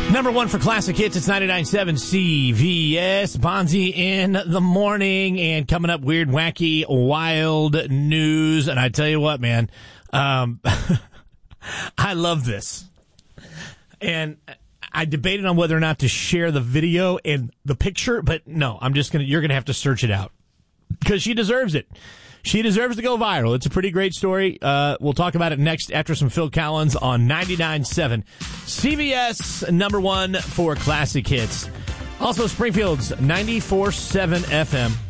Number one for classic hits, it's 99.7 CVS. Bonzi in the morning, and coming up, weird, wacky, wild news. And I tell you what, man, I love this. And I debated on whether or not to share the video and the picture, but no, you're gonna have to search it out because she deserves it. She deserves to go viral. It's a pretty great story. We'll talk about it next after some Phil Collins on 99.7 CBS, number one for classic hits. Also, Springfield's 94.7 FM.